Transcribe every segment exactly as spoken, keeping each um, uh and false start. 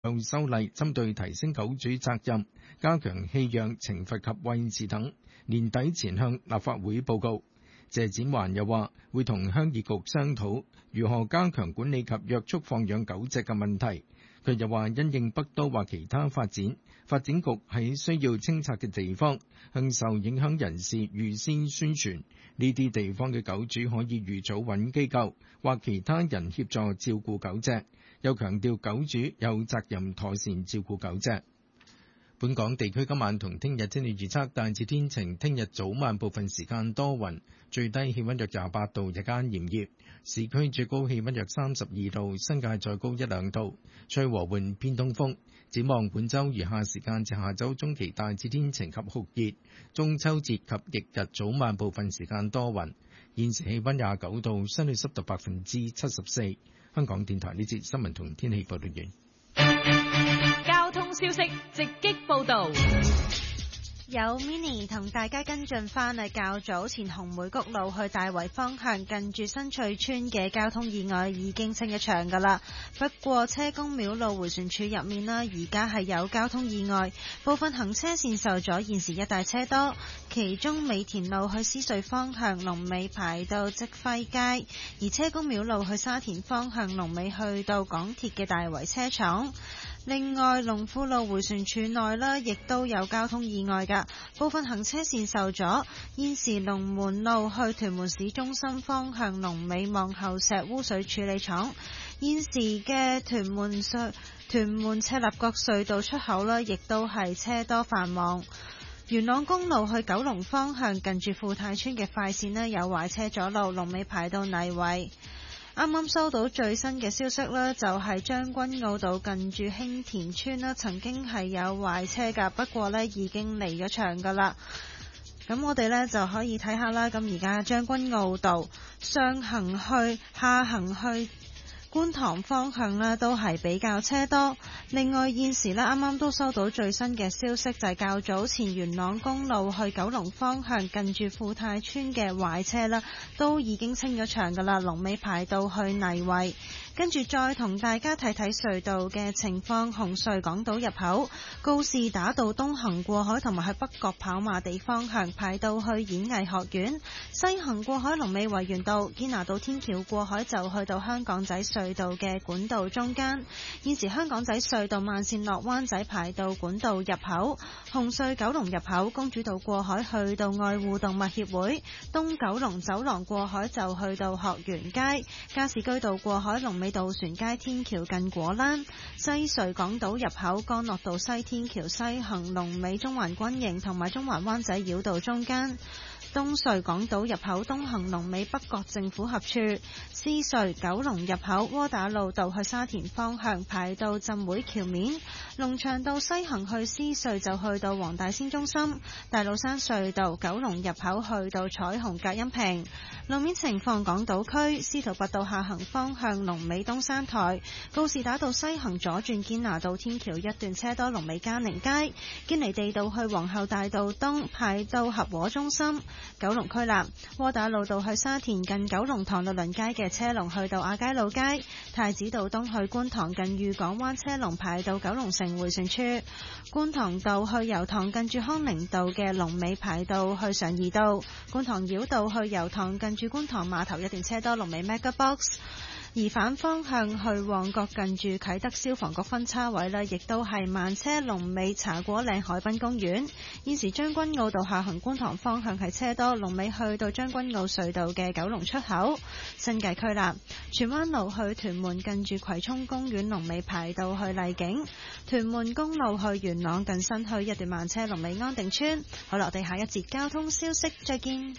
修例針對提升狗主責任、加強棄養懲罰及餵飼等，年底前向立法會報告。謝展寰又話會同鄉議局商討如何加強管理及約束放養狗隻嘅問題。佢又話因應北都或其他發展，發展局喺需要清拆嘅地方向受影響人士預先宣傳，呢啲地方嘅狗主可以預早揾機構或其他人協助照顧狗隻。又強調狗主有責任妥善照顧狗隻。本港地區今晚同聽日天氣預測大致天晴，聽日早晚部分時間多雲，最低氣溫約廿八度，日間炎熱，市區最高氣溫約三十二度，新界再高一兩度，吹和緩偏東風。展望本週餘下時間至下週中期大致天晴及酷熱，中秋節及翌日早晚部分時間多雲。現時氣溫廿九度，相對濕度百分之七十四。香港電台呢節新聞同天氣報道完。 交通消息直擊報道。 有 Mini 同大家跟進翻啊，較早前紅梅谷路去大圍方向近住新翠村嘅交通意外已經清一場噶啦，不過車公廟路迴旋處入面啦，而家係有交通意外，部分行車線受阻，現時一大車多，其中美田路去獅隧方向龍尾排到積輝街，而車公廟路去沙田方向龍尾去到港鐵嘅大圍車廠。另外，龍富路迴旋處內啦，亦都有交通意外㗎，部分行車線受阻。現時龍門路去屯門市中心方向龍尾望後石污水處理廠。現時嘅屯門隧屯門赤鱲角隧道出口啦，亦都係車多繁忙。元朗公路去九龍方向近住富泰村嘅快線呢，有壞車阻路，龍尾排到泥圍。啱啱收到最新嘅消息呢，就係將軍澳道近住興田村啦，曾經係有壞車㗎，不過呢已經離咗場㗎啦。咁我哋呢就可以睇下啦。咁而家將軍澳道上行去下行去觀塘方向呢都係比較車多。另外現時呢啱啱都收到最新嘅消息，就係較早前元朗公路去九龍方向近住富泰村嘅壞車啦，都已經清咗場㗎啦，龍尾排到去泥圍。跟住再同大家睇睇隧道嘅情況。紅隧港島入口告士打道東行過海同埋去北角跑馬地方向排到去演藝學院，西行過海龍尾維園道，堅拿道天橋過海就去到香港仔隧道嘅管道中間。現時香港仔隧道慢線落灣仔排到管道入口。紅隧九龍入口公主道過海去到愛護動物協會，東九龍走廊過海就去到學園街，加士居道過海龍尾渡船街天橋近果欄。西隧港島入口干諾道西天橋西行龍尾中環軍營同埋中環灣仔繞道中間。東隧港島入口東行龍尾北角政府合處。獅隧九龍入口窩打老道去沙田方向排到浸會橋面。龍翔道西行去獅隧就去到黃大仙中心。大老山隧道九龍入口去到彩虹隔音屏。路面情況，港島區司徒拔道下行方向龍尾東山台，告士打道西行左轉堅拿道天橋一段車多，龍尾嘉寧街。堅尼地道去皇后大道東排到合和中心。九龍區立窩打老道去沙田近九龍塘律倫街嘅車龍去到亞皆老街。太子道東去觀塘近裕港灣車龍排到九龍城迴旋處。觀塘道去油塘近住康寧道嘅龍尾排到去常怡道。觀塘繞道去油塘近住觀塘碼頭一段車多，龍尾 Mega Box。而反方向去旺角近住啟德消防局分叉位啦，亦都係慢車龍尾茶果嶺海濱公園。現時將軍澳道下行觀塘方向係車多，龍尾去到將軍澳隧道嘅九龍出口。新界區啦，荃灣路去屯門近住葵涌公園龍尾排到去麗景。屯門公路去元朗近新墟一段慢車龍尾安定村。好啦，我哋下一節交通消息再見。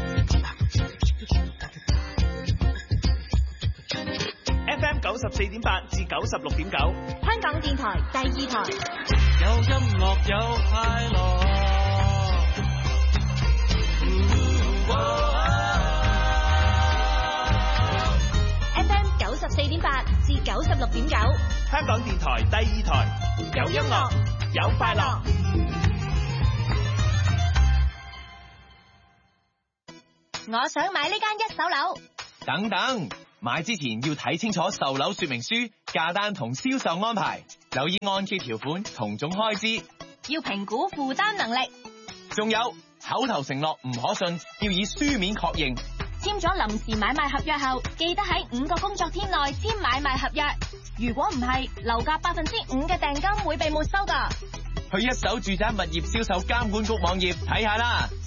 F M 九十四點八至九十六點九， 香港電台第二台。 有音樂有快樂。 F M 九十四點八至九十六點九， 香港電台第二台。有音樂有快樂。 我想買呢間一手樓。 等等，買之前要睇清楚售樓說明書， 價單同銷售安排，留意按揭條款同總開支， 要評估負擔能力。 仲有口頭承諾唔可信，要以書面確認。 簽咗臨時買賣合約後，記得喺五個工作天內簽買賣合約。如果唔係，樓價百分之五嘅訂金會被沒收㗎。 去一手住宅物業銷售監管局網頁睇下啦。